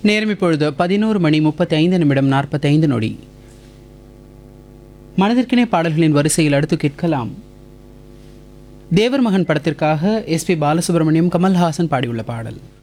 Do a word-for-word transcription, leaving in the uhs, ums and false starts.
நேரம் இப்பொழுது பதினோரு மணி முப்பத்தி ஐந்து நிமிடம் நாற்பத்தி ஐந்து நொடி. மனதிற்கிணை பாடல்களின் வரிசையில் அடுத்து கேட்கலாம். தேவர் மகன் படத்திற்காக எஸ் பி பாலசுப்ரமணியம், கமல்ஹாசன் பாடியுள்ள பாடல்.